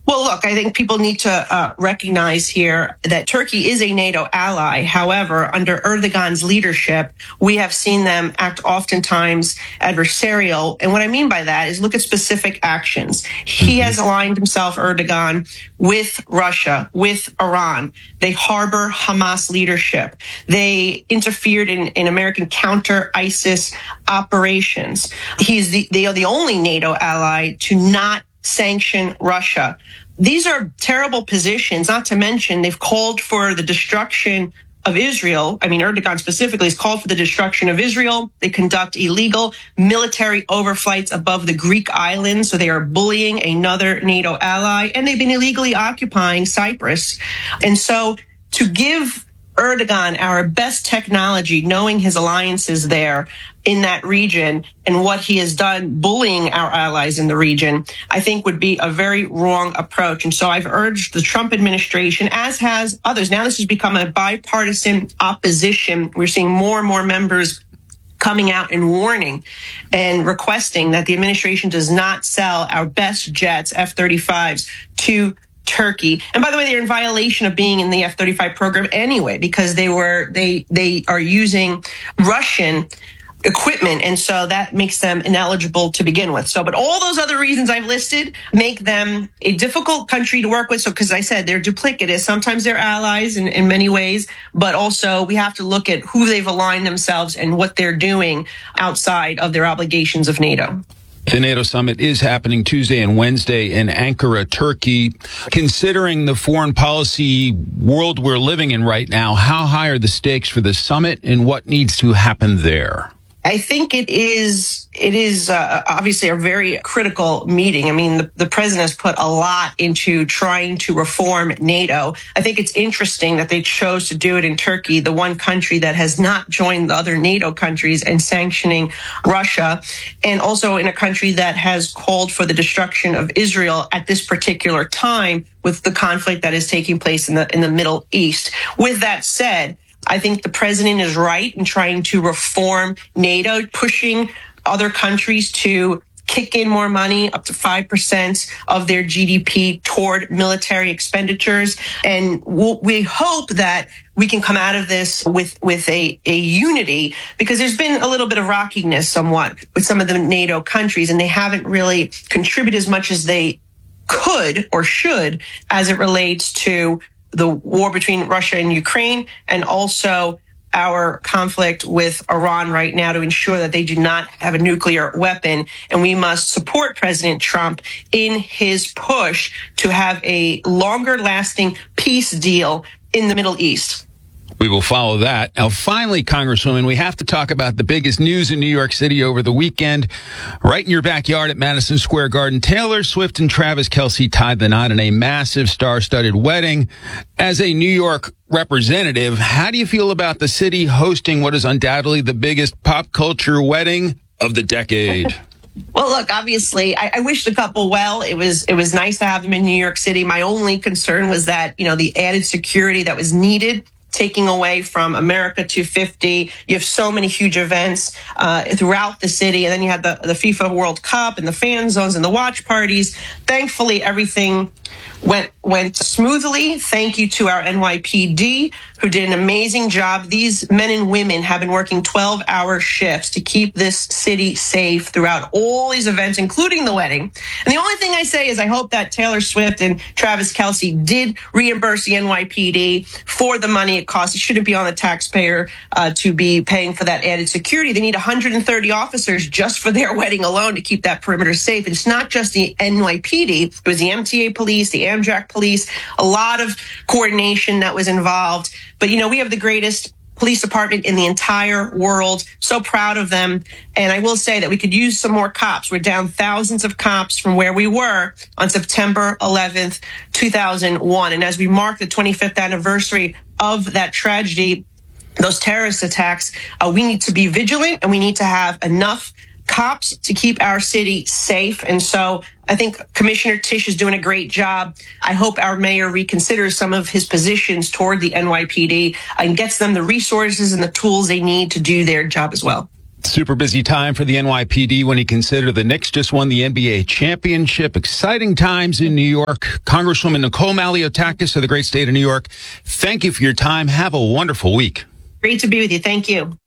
Well, look, I think people need to recognize here that Turkey is a NATO ally. However, under Erdogan's leadership, we have seen them act oftentimes adversarial. And what I mean by that is look at specific actions. He has aligned himself, Erdogan, with Russia, with Iran. They harbor Hamas leadership. They interfered in American counter-ISIS operations. They are the only NATO ally to not sanction Russia. These are terrible positions, not to mention they've called for the destruction of Israel. I mean, Erdogan specifically has called for the destruction of Israel. They conduct illegal military overflights above the Greek islands, so they are bullying another NATO ally, and they've been illegally occupying Cyprus. And so to give Erdogan our best technology, knowing his alliances there in that region and what he has done bullying our allies in the region, I think would be a very wrong approach. And so I've urged the Trump administration, as has others. Now this has become a bipartisan opposition. We're seeing more and more members coming out and warning and requesting that the administration does not sell our best jets, F-35s, to Turkey. And by the way, they're in violation of being in the F-35 program anyway, because they are using Russian equipment, and so that makes them ineligible to begin with. So, but all those other reasons I've listed make them a difficult country to work with. So, because I said they're duplicitous, sometimes they're allies in many ways, but also we have to look at who they've aligned themselves and what they're doing outside of their obligations of NATO. The NATO summit is happening Tuesday and Wednesday in Ankara, Turkey. Considering the foreign policy world we're living in right now, how high are the stakes for the summit and what needs to happen there? I think it is obviously a very critical meeting. I mean, the president has put a lot into trying to reform NATO. I think it's interesting that they chose to do it in Turkey, the one country that has not joined the other NATO countries in sanctioning Russia, and also in a country that has called for the destruction of Israel at this particular time with the conflict that is taking place in the Middle East. With that said, I think the president is right in trying to reform NATO, pushing other countries to kick in more money, up to 5% of their GDP toward military expenditures. And we hope that we can come out of this with a unity, because there's been a little bit of rockiness somewhat with some of the NATO countries, and they haven't really contributed as much as they could or should as it relates to the war between Russia and Ukraine, and also our conflict with Iran right now to ensure that they do not have a nuclear weapon. And we must support President Trump in his push to have a longer lasting peace deal in the Middle East. We will follow that. Now, finally, Congresswoman, we have to talk about the biggest news in New York City over the weekend. Right in your backyard at Madison Square Garden, Taylor Swift and Travis Kelce tied the knot in a massive star-studded wedding. As a New York representative, how do you feel about the city hosting what is undoubtedly the biggest pop culture wedding of the decade? Well, look, obviously, I wish the couple well. It was nice to have them in New York City. My only concern was that, the added security that was needed, taking away from America 250. You have so many huge events throughout the city. And then you had the FIFA World Cup and the fan zones and the watch parties. Thankfully, everything went smoothly. Thank you to our NYPD, who did an amazing job. These men and women have been working 12-hour shifts to keep this city safe throughout all these events, including the wedding. And the only thing I say is I hope that Taylor Swift and Travis Kelce did reimburse the NYPD for the money it costs. It shouldn't be on the taxpayer to be paying for that added security. They need 130 officers just for their wedding alone to keep that perimeter safe. And it's not just the NYPD. It was the MTA police, the Amtrak police, a lot of coordination that was involved. But, we have the greatest police department in the entire world. So proud of them. And I will say that we could use some more cops. We're down thousands of cops from where we were on September 11th, 2001. And as we mark the 25th anniversary of that tragedy, those terrorist attacks, we need to be vigilant, and we need to have enough cops to keep our city safe. And so I think Commissioner Tisch is doing a great job. I hope our mayor reconsiders some of his positions toward the NYPD and gets them the resources and the tools they need to do their job as well. Super busy time for the NYPD when you consider the Knicks just won the NBA championship. Exciting times in New York. Congresswoman Nicole Maliotakis of the great state of New York, thank you for your time. Have a wonderful week. Great to be with you. Thank you.